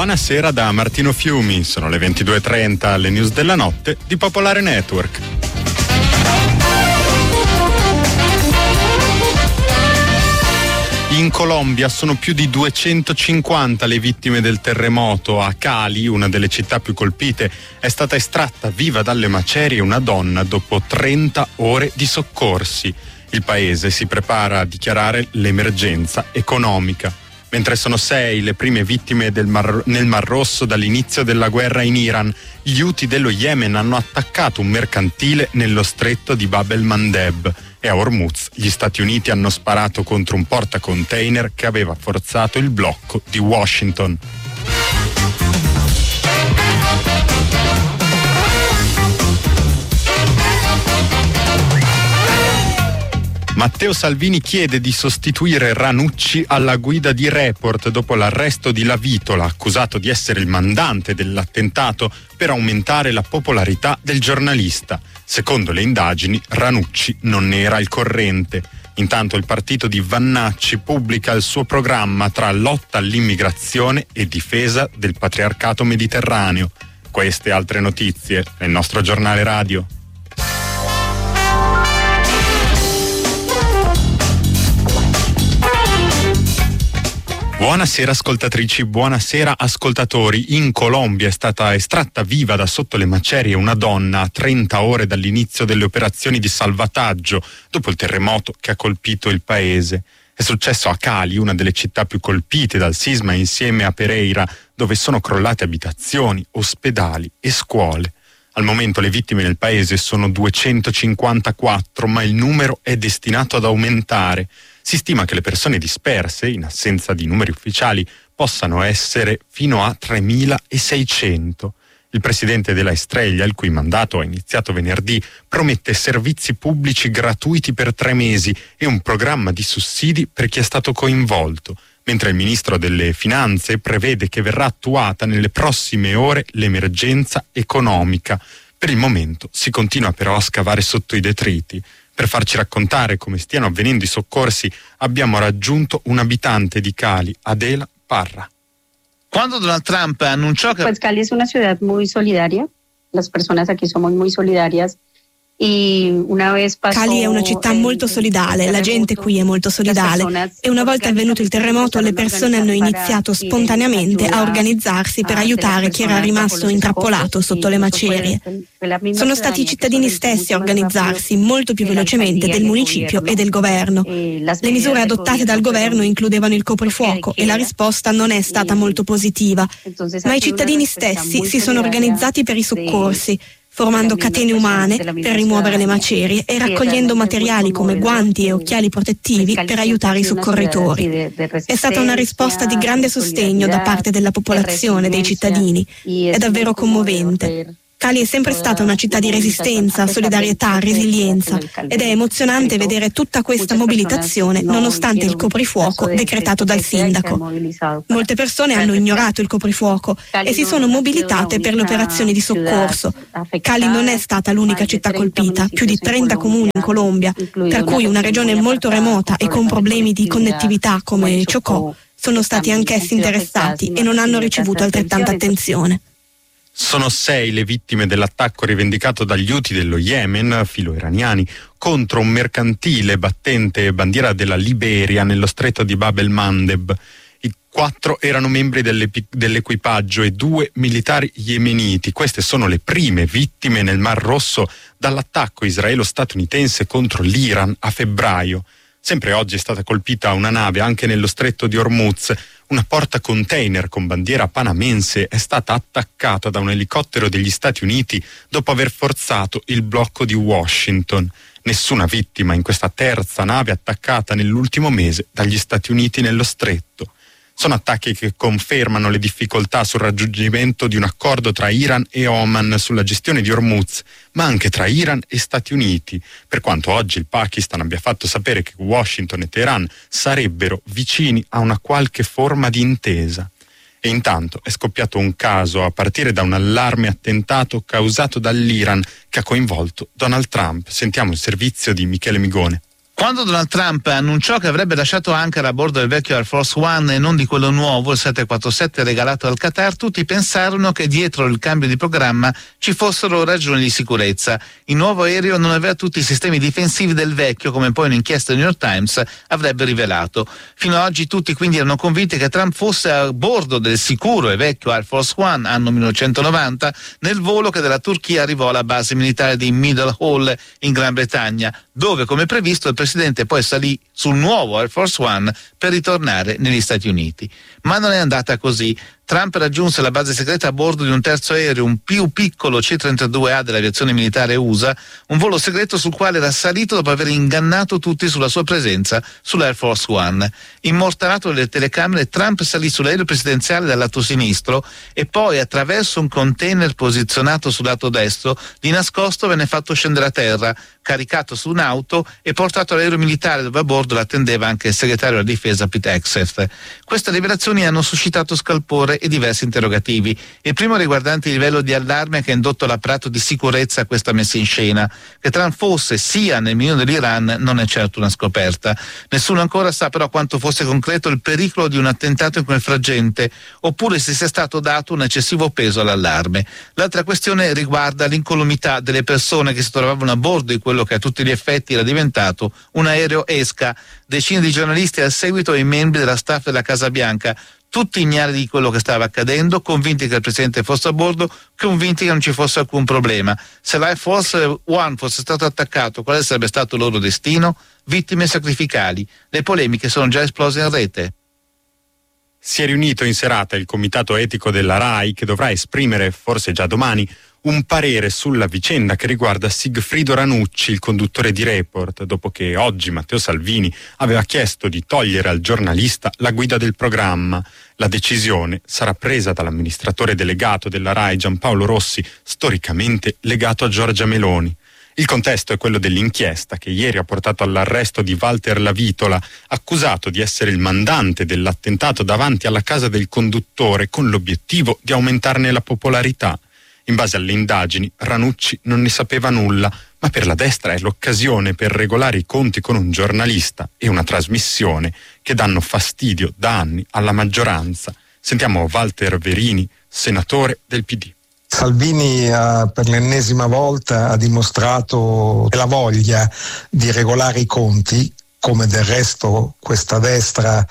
Buonasera da Martino Fiumi, sono le 22:30 alle news della notte di Popolare Network. In Colombia sono più di 250 le vittime del terremoto. A Cali, una delle città più colpite, è stata estratta viva dalle macerie una donna dopo 30 ore di soccorsi. Il paese si prepara a dichiarare l'emergenza economica. Mentre sono 6 le prime vittime nel Mar Rosso dall'inizio della guerra in Iran, gli Houthi dello Yemen hanno attaccato un mercantile nello stretto di Bab el-Mandeb e a Hormuz gli Stati Uniti hanno sparato contro un portacontainer che aveva forzato il blocco di Washington. Matteo Salvini chiede di sostituire Ranucci alla guida di Report dopo l'arresto di Lavitola, accusato di essere il mandante dell'attentato, per aumentare la popolarità del giornalista. Secondo le indagini, Ranucci non ne era al corrente. Intanto il partito di Vannacci pubblica il suo programma tra lotta all'immigrazione e difesa del patriarcato mediterraneo. Queste e altre notizie nel nostro giornale radio. Buonasera ascoltatrici, buonasera ascoltatori. In Colombia è stata estratta viva da sotto le macerie una donna a 30 ore dall'inizio delle operazioni di salvataggio dopo il terremoto che ha colpito il paese. È successo a Cali, una delle città più colpite dal sisma, insieme a Pereira, dove sono crollate abitazioni, ospedali e scuole. Al momento le vittime nel paese sono 254, ma il numero è destinato ad aumentare. Si stima che le persone disperse, in assenza di numeri ufficiali, possano essere fino a 3.600. Il presidente della Estrella, il cui mandato ha iniziato venerdì, promette servizi pubblici gratuiti per 3 mesi e un programma di sussidi per chi è stato coinvolto, mentre il ministro delle Finanze prevede che verrà attuata nelle prossime ore l'emergenza economica. Per il momento si continua però a scavare sotto i detriti. Per farci raccontare come stiano avvenendo i soccorsi abbiamo raggiunto un abitante di Cali, Adela Parra. Quando Donald Trump annunciò che... Pues Cali es una ciudad muy solidaria, las personas aquí somos muy solidarias. Cali è una città molto solidale, la gente qui è molto solidale e una volta avvenuto il terremoto le persone hanno iniziato spontaneamente a organizzarsi per aiutare chi era rimasto intrappolato sotto le macerie. Sono stati i cittadini stessi a organizzarsi molto più velocemente del municipio e del governo. Le misure adottate dal governo includevano il coprifuoco e la risposta non è stata molto positiva, ma i cittadini stessi si sono organizzati per i soccorsi, formando catene umane per rimuovere le macerie e raccogliendo materiali come guanti e occhiali protettivi per aiutare i soccorritori. È stata una risposta di grande sostegno da parte della popolazione, dei cittadini. È davvero commovente. Cali è sempre stata una città di resistenza, solidarietà, resilienza ed è emozionante vedere tutta questa mobilitazione nonostante il coprifuoco decretato dal sindaco. Molte persone hanno ignorato il coprifuoco e si sono mobilitate per le operazioni di soccorso. Cali non è stata l'unica città colpita, più di 30 comuni in Colombia, tra cui una regione molto remota e con problemi di connettività come Chocó, sono stati anch'essi interessati e non hanno ricevuto altrettanta attenzione. Sono 6 le vittime dell'attacco rivendicato dagli Houthi dello Yemen, filo-iraniani, contro un mercantile battente bandiera della Liberia nello stretto di Bab el-Mandeb. I 4 erano membri dell'equipaggio e 2 militari yemeniti. Queste sono le prime vittime nel Mar Rosso dall'attacco israelo-statunitense contro l'Iran a febbraio. Sempre oggi è stata colpita una nave anche nello stretto di Hormuz. Una portacontainer con bandiera panamense è stata attaccata da un elicottero degli Stati Uniti dopo aver forzato il blocco di Washington. Nessuna vittima in questa terza nave attaccata nell'ultimo mese dagli Stati Uniti nello stretto. Sono attacchi che confermano le difficoltà sul raggiungimento di un accordo tra Iran e Oman sulla gestione di Hormuz, ma anche tra Iran e Stati Uniti, per quanto oggi il Pakistan abbia fatto sapere che Washington e Teheran sarebbero vicini a una qualche forma di intesa. E intanto è scoppiato un caso a partire da un allarme attentato causato dall'Iran che ha coinvolto Donald Trump. Sentiamo il servizio di Michele Migone. Quando Donald Trump annunciò che avrebbe lasciato Ankara a bordo del vecchio Air Force One e non di quello nuovo, il 747 regalato al Qatar, tutti pensarono che dietro il cambio di programma ci fossero ragioni di sicurezza. Il nuovo aereo non aveva tutti i sistemi difensivi del vecchio, come poi un'inchiesta del New York Times avrebbe rivelato. Fino ad oggi tutti quindi erano convinti che Trump fosse a bordo del sicuro e vecchio Air Force One, anno 1990, nel volo che dalla Turchia arrivò alla base militare di Middle Hall in Gran Bretagna, dove come previsto il presidente poi salì sul nuovo Air Force One per ritornare negli Stati Uniti. Ma non è andata così. Trump raggiunse la base segreta a bordo di un terzo aereo, un più piccolo C-32A dell'aviazione militare USA, un volo segreto sul quale era salito dopo aver ingannato tutti sulla sua presenza sull'Air Force One. Immortalato dalle telecamere, Trump salì sull'aereo presidenziale dal lato sinistro e poi, attraverso un container posizionato sul lato destro, di nascosto venne fatto scendere a terra, caricato su un'auto e portato all'aereo militare, dove a bordo l'attendeva anche il segretario della difesa Pete Hegseth. Queste rivelazioni hanno suscitato scalpore e diversi interrogativi. Il primo riguardante il livello di allarme che ha indotto l'apparato di sicurezza a questa messa in scena. Che Trump fosse sia nel mirino dell'Iran non è certo una scoperta. Nessuno ancora sa però quanto fosse concreto il pericolo di un attentato in quel frangente, oppure se sia stato dato un eccessivo peso all'allarme. L'altra questione riguarda l'incolumità delle persone che si trovavano a bordo di quello che a tutti gli effetti era diventato un aereo esca. Decine di giornalisti al seguito e i membri della staff della Casa Bianca, tutti ignari di quello che stava accadendo, convinti che il presidente fosse a bordo, convinti che non ci fosse alcun problema. Se l'Air Force One fosse stato attaccato, quale sarebbe stato il loro destino? Vittime sacrificali. Le polemiche sono già esplose in rete. Si è riunito in serata il comitato etico della RAI, che dovrà esprimere, forse già domani, un parere sulla vicenda che riguarda Sigfrido Ranucci, il conduttore di Report, dopo che oggi Matteo Salvini aveva chiesto di togliere al giornalista la guida del programma. La decisione sarà presa dall'amministratore delegato della RAI, Giampaolo Rossi, storicamente legato a Giorgia Meloni. Il contesto è quello dell'inchiesta che ieri ha portato all'arresto di Walter Lavitola, accusato di essere il mandante dell'attentato davanti alla casa del conduttore con l'obiettivo di aumentarne la popolarità. In base alle indagini, Ranucci non ne sapeva nulla, ma per la destra è l'occasione per regolare i conti con un giornalista e una trasmissione che danno fastidio da anni alla maggioranza. Sentiamo Walter Verini, senatore del PD. Salvini per l'ennesima volta ha dimostrato la voglia di regolare i conti, come del resto questa destra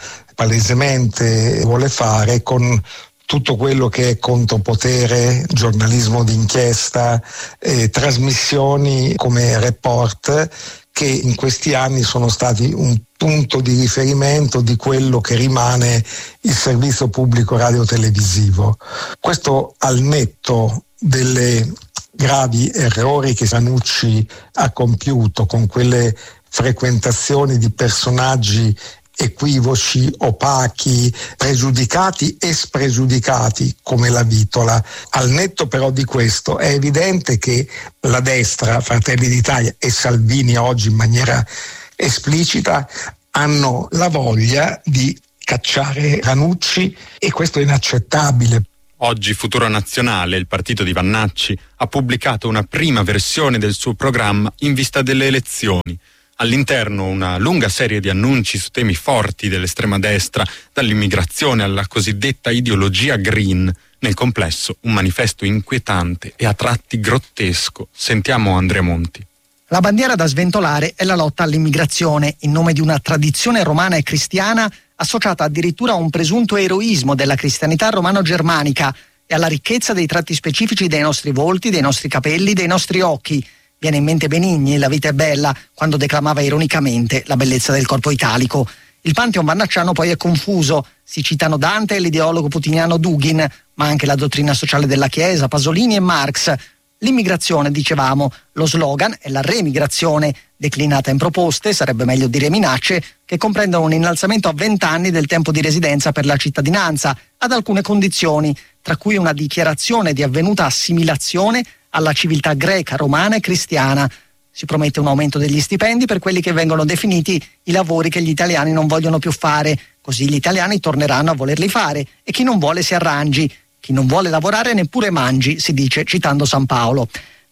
palesemente vuole fare, con tutto quello che è contropotere, giornalismo d'inchiesta, trasmissioni come Report, che in questi anni sono stati un punto di riferimento di quello che rimane il servizio pubblico radiotelevisivo. Questo al netto delle gravi errori che Ranucci ha compiuto con quelle frequentazioni di personaggi equivoci, opachi, pregiudicati e spregiudicati come Lavitola. Al netto però di questo è evidente che la destra, Fratelli d'Italia e Salvini oggi in maniera esplicita, hanno la voglia di cacciare Ranucci e questo è inaccettabile. Oggi Futuro Nazionale, il partito di Vannacci, ha pubblicato una prima versione del suo programma in vista delle elezioni. All'interno una lunga serie di annunci su temi forti dell'estrema destra, dall'immigrazione alla cosiddetta ideologia green. Nel complesso un manifesto inquietante e a tratti grottesco. Sentiamo Andrea Monti. La bandiera da sventolare è la lotta all'immigrazione, in nome di una tradizione romana e cristiana associata addirittura a un presunto eroismo della cristianità romano-germanica e alla ricchezza dei tratti specifici dei nostri volti, dei nostri capelli, dei nostri occhi. Viene in mente Benigni, La vita è bella, quando declamava ironicamente la bellezza del corpo italico. Il pantheon vannacciano poi è confuso. Si citano Dante e l'ideologo putiniano Dugin, ma anche la dottrina sociale della Chiesa, Pasolini e Marx. L'immigrazione, dicevamo, lo slogan è la remigrazione, declinata in proposte, sarebbe meglio dire minacce, che comprendono un innalzamento a 20 anni del tempo di residenza per la cittadinanza, ad alcune condizioni, tra cui una dichiarazione di avvenuta assimilazione alla civiltà greca, romana e cristiana. Si promette un aumento degli stipendi per quelli che vengono definiti i lavori che gli italiani non vogliono più fare, così gli italiani torneranno a volerli fare e chi non vuole si arrangi. Chi non vuole lavorare neppure mangi, si dice citando San Paolo.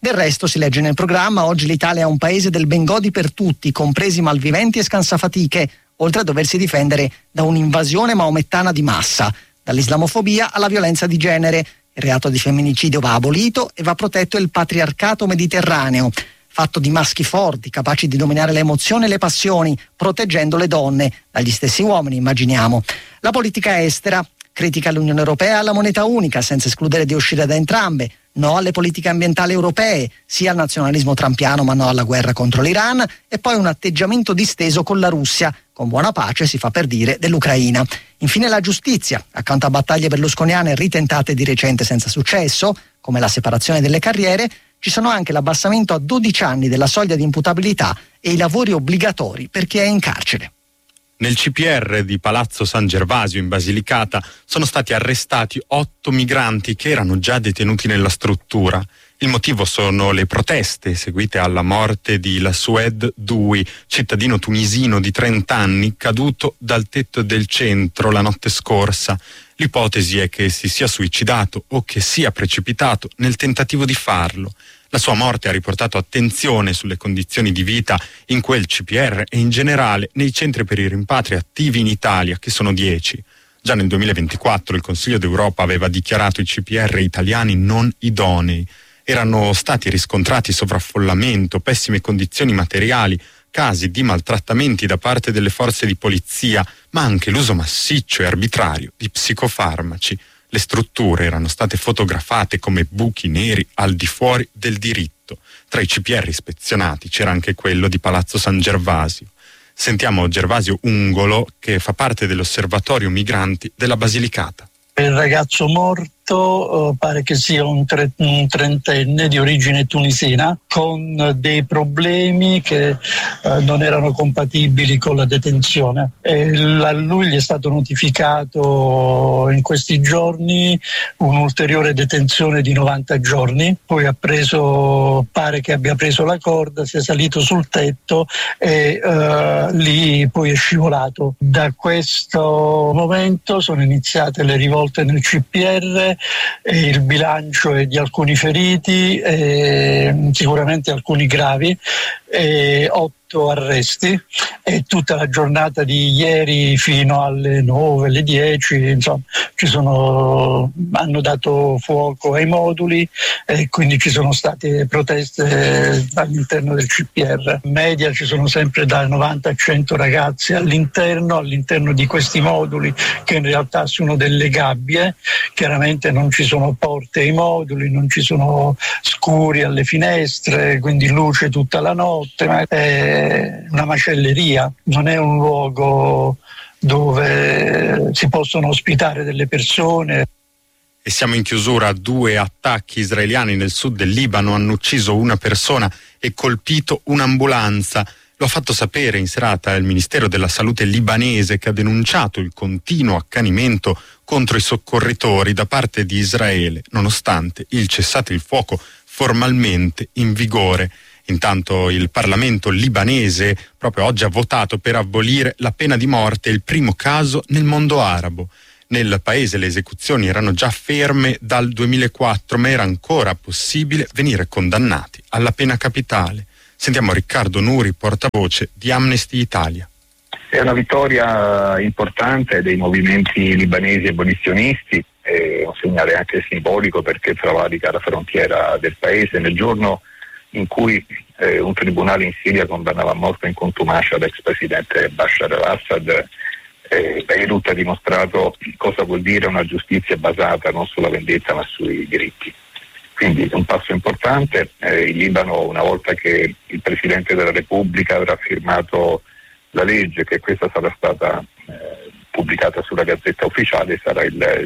Del resto, si legge nel programma, oggi l'Italia è un paese del ben godi per tutti, compresi malviventi e scansafatiche, oltre a doversi difendere da un'invasione maomettana di massa, dall'islamofobia alla violenza di genere. Il reato di femminicidio va abolito e va protetto il patriarcato mediterraneo, fatto di maschi forti, capaci di dominare le emozioni e le passioni, proteggendo le donne, dagli stessi uomini, immaginiamo. La politica estera critica l'Unione Europea e alla moneta unica, senza escludere di uscire da entrambe. No alle politiche ambientali europee, sì al nazionalismo trampiano ma no alla guerra contro l'Iran, e poi un atteggiamento disteso con la Russia, con buona pace si fa per dire dell'Ucraina. Infine la giustizia, accanto a battaglie berlusconiane ritentate di recente senza successo, come la separazione delle carriere, ci sono anche l'abbassamento a 12 anni della soglia di imputabilità e i lavori obbligatori per chi è in carcere. Nel CPR di Palazzo San Gervasio in Basilicata sono stati arrestati 8 migranti che erano già detenuti nella struttura. Il motivo sono le proteste seguite alla morte di Lasoued Doui, cittadino tunisino di 30 anni caduto dal tetto del centro la notte scorsa. L'ipotesi è che si sia suicidato o che sia precipitato nel tentativo di farlo. La sua morte ha riportato attenzione sulle condizioni di vita in quel CPR e in generale nei centri per i rimpatri attivi in Italia, che sono 10. Già nel 2024 il Consiglio d'Europa aveva dichiarato i CPR italiani non idonei. Erano stati riscontrati sovraffollamento, pessime condizioni materiali, casi di maltrattamenti da parte delle forze di polizia, ma anche l'uso massiccio e arbitrario di psicofarmaci. Le strutture erano state fotografate come buchi neri al di fuori del diritto. Tra i CPR ispezionati c'era anche quello di Palazzo San Gervasio. Sentiamo Gervasio Ungolo, che fa parte dell'Osservatorio Migranti della Basilicata. Il ragazzo morto pare che sia un trentenne di origine tunisina con dei problemi che non erano compatibili con la detenzione. A lui gli è stato notificato in questi giorni un'ulteriore detenzione di 90 giorni, poi pare che abbia preso la corda, si è salito sul tetto e lì poi è scivolato. Da questo momento sono iniziate le rivolte nel CPR, il bilancio è di alcuni feriti, sicuramente alcuni gravi, 8 arresti, e tutta la giornata di ieri fino alle 9, alle 10, insomma, hanno dato fuoco ai moduli e quindi ci sono state proteste all'interno del CPR. In media ci sono sempre da 90 a 100 ragazzi all'interno di questi moduli, che in realtà sono delle gabbie. Chiaramente non ci sono porte ai moduli, non ci sono scuri alle finestre, quindi luce tutta la notte, ma è una macelleria, non è un luogo dove si possono ospitare delle persone. E siamo in chiusura. 2 attacchi israeliani nel sud del Libano hanno ucciso una persona e colpito un'ambulanza. Lo ha fatto sapere in serata il Ministero della Salute libanese, che ha denunciato il continuo accanimento contro i soccorritori da parte di Israele, nonostante il cessate il fuoco formalmente in vigore. Intanto il Parlamento libanese proprio oggi ha votato per abolire la pena di morte, il primo caso nel mondo arabo. Nel paese le esecuzioni erano già ferme dal 2004, ma era ancora possibile venire condannati alla pena capitale. Sentiamo Riccardo Nuri, portavoce di Amnesty Italia. È una vittoria importante dei movimenti libanesi abolizionisti, è un segnale anche simbolico perché travalica la frontiera del paese nel giorno in cui un tribunale in Siria condannava a morte in contumacia l'ex presidente Bashar al-Assad. Beirut ha dimostrato cosa vuol dire una giustizia basata non sulla vendetta ma sui diritti. Quindi un passo importante. Il Libano, una volta che il Presidente della Repubblica avrà firmato la legge, che questa sarà stata pubblicata sulla Gazzetta Ufficiale, sarà il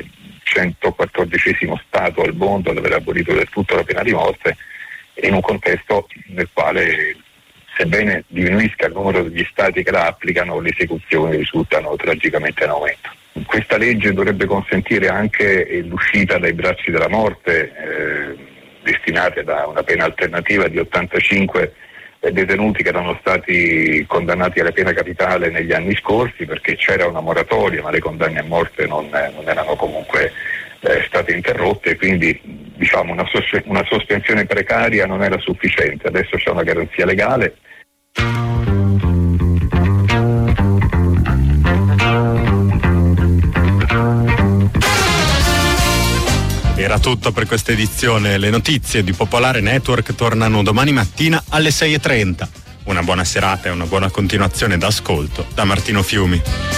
114° Stato al mondo ad aver abolito del tutto la pena di morte, in un contesto nel quale, sebbene diminuisca il numero degli stati che la applicano, le esecuzioni risultano tragicamente in aumento. Questa legge dovrebbe consentire anche l'uscita dai bracci della morte, destinate da una pena alternativa di 85 detenuti che erano stati condannati alla pena capitale negli anni scorsi, perché c'era una moratoria ma le condanne a morte non erano comunque state interrotte, quindi diciamo una sospensione precaria non era sufficiente, adesso c'è una garanzia legale. Era tutto per questa edizione. Le notizie di Popolare Network tornano domani mattina alle 6:30. Una buona serata e una buona continuazione d'ascolto da Martino Fiumi.